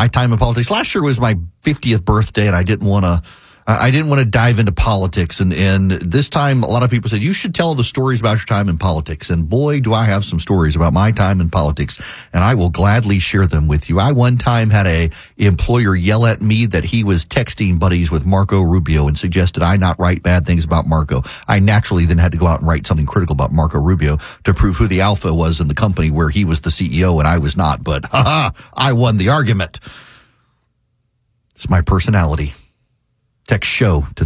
my time in politics. Last year was my 50th birthday, and I didn't want to dive into politics. And this time, a lot of people said, you should tell the stories about your time in politics. And boy, do I have some stories about my time in politics. And I will gladly share them with you. I one time had a employer yell at me that he was texting buddies with Marco Rubio and suggested I not write bad things about Marco. I naturally then had to go out and write something critical about Marco Rubio to prove who the alpha was in the company where he was the CEO and I was not. But I won the argument. It's my personality. Text show to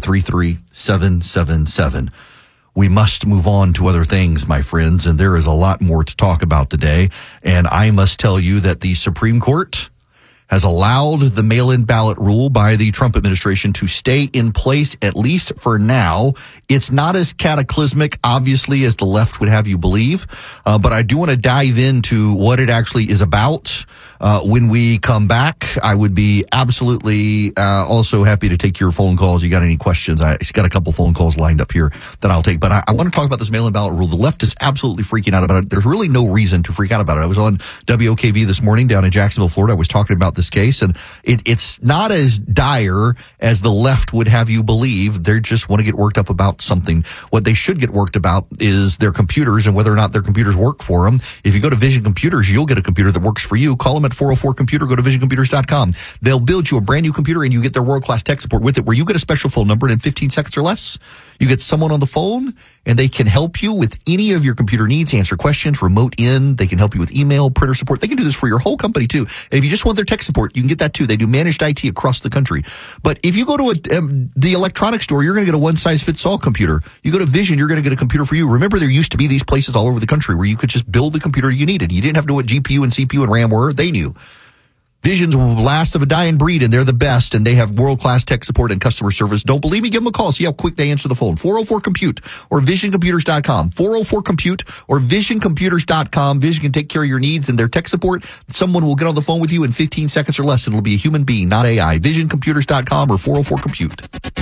33777. We must move on to other things, my friends, and there is a lot more to talk about today. And I must tell you that the Supreme Court has allowed the mail-in ballot rule by the Trump administration to stay in place, at least for now. It's not as cataclysmic, obviously, as the left would have you believe, but I do want to dive into what it actually is about. When we come back, I would be absolutely also happy to take your phone calls. You got any questions? I got a couple phone calls lined up here that I'll take, but I want to talk about this mail-in ballot rule. The left is absolutely freaking out about it. There's really no reason to freak out about it. I was on WOKV this morning down in Jacksonville, Florida. I was talking about this case, and it's not as dire as the left would have you believe. They just want to get worked up about something. What they should get worked about is their computers and whether or not their computers work for them. If you go to Vision Computers, you'll get a computer that works for you. Call them at 404-COMPUTER. Go to visioncomputers.com. They'll build you a brand new computer, and you get their world-class tech support with it, where you get a special phone number, and in 15 seconds or less, you get someone on the phone, and they can help you with any of your computer needs, answer questions, remote in. They can help you with email, printer support. They can do this for your whole company, too. And if you just want their tech support, you can get that, too. They do managed IT across the country. But if you go to the electronics store, you're going to get a one-size-fits-all computer. You go to Vision, you're going to get a computer for you. Remember, there used to be these places all over the country where you could just build the computer you needed. You didn't have to know what GPU and CPU and RAM were. They knew. Vision's last of a dying breed, and they're the best, and they have world-class tech support and customer service. Don't believe me? Give them a call. See how quick they answer the phone. 404-COMPUTE or visioncomputers.com. 404-COMPUTE or visioncomputers.com. Vision can take care of your needs and their tech support. Someone will get on the phone with you in 15 seconds or less, and it'll be a human being, not AI. Visioncomputers.com or 404-COMPUTE.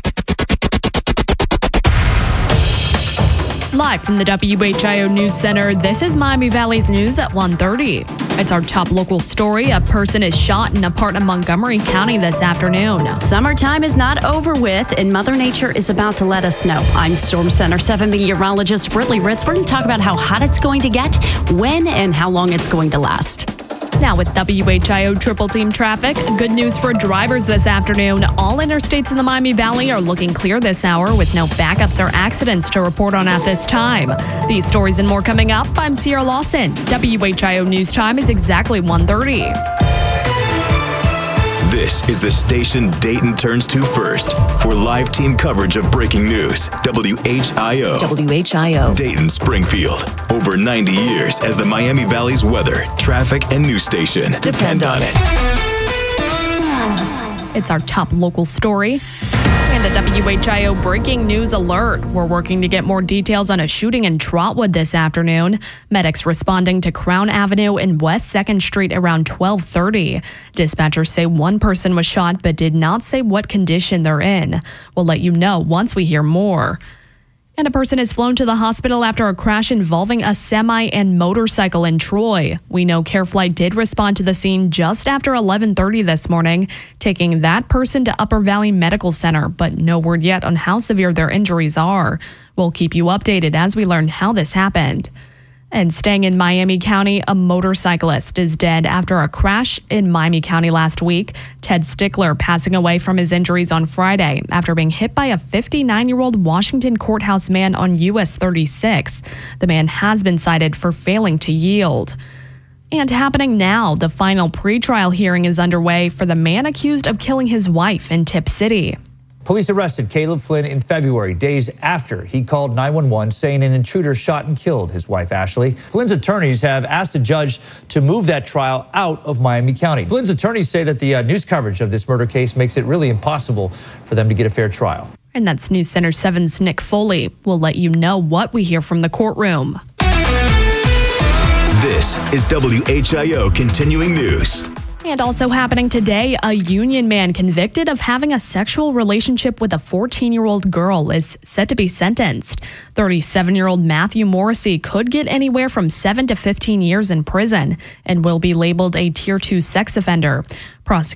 Live from the WHIO News Center, this is Miami Valley's news at 1:30. It's our top local story. A person is shot in a part of Montgomery County this afternoon. Summertime is not over with, and Mother Nature is about to let us know. I'm Storm Center 7 meteorologist Britley Ritz. We're going to talk about how hot it's going to get, when, and how long it's going to last. Now with WHIO Triple Team Traffic, good news for drivers this afternoon. All interstates in the Miami Valley are looking clear this hour with no backups or accidents to report on at this time. These stories and more coming up. I'm Sierra Lawson. WHIO News Time is exactly 1:30. This is the station Dayton turns to first for live team coverage of breaking news. WHIO. WHIO. Dayton Springfield. Over 90 years as the Miami Valley's weather, traffic, and news station. Depend on it. It's our top local story. And a WHIO breaking news alert. We're working to get more details on a shooting in Trotwood this afternoon. Medics responding to Crown Avenue and West 2nd Street around 12:30. Dispatchers say one person was shot but did not say what condition they're in. We'll let you know once we hear more. And a person is flown to the hospital after a crash involving a semi and motorcycle in Troy. We know CareFlight did respond to the scene just after 11:30 this morning, taking that person to Upper Valley Medical Center, but no word yet on how severe their injuries are. We'll keep you updated as we learn how this happened. And staying in Miami County, a motorcyclist is dead after a crash in Miami County last week. Ted Stickler passing away from his injuries on Friday after being hit by a 59-year-old Washington courthouse man on US 36. The man has been cited for failing to yield. And happening now, the final pretrial hearing is underway for the man accused of killing his wife in Tip City. Police arrested Caleb Flynn in February, days after he called 911 saying an intruder shot and killed his wife, Ashley. Flynn's attorneys have asked a judge to move that trial out of Miami County. Flynn's attorneys say that the news coverage of this murder case makes it really impossible for them to get a fair trial. And that's News Center 7's Nick Foley. We'll let you know what we hear from the courtroom. This is WHIO Continuing News. And also happening today, a Union man convicted of having a sexual relationship with a 14-year-old girl is set to be sentenced. 37-year-old Matthew Morrissey could get anywhere from 7 to 15 years in prison and will be labeled a Tier 2 sex offender.